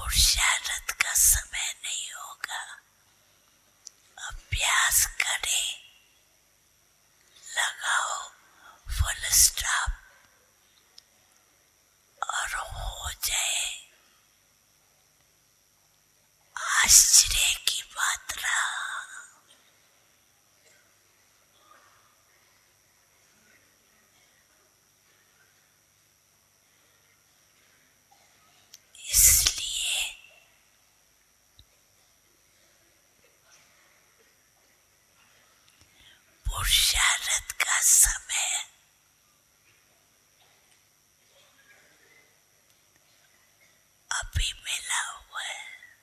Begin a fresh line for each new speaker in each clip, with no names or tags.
पुरुषार्थ का समय नहीं होगा। अभ्यास करें, लगाओ फुल स्टॉप और हो जाए। आश्चर्य की बात रहा। इसलिए पुरुषार्थ का समय अभी मिला हुआ है।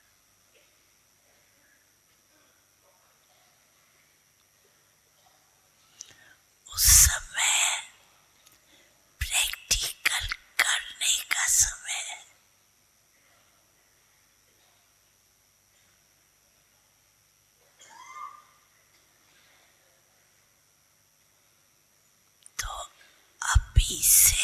उस समय प्रैक्टिकल करने का समय है। तो अभी से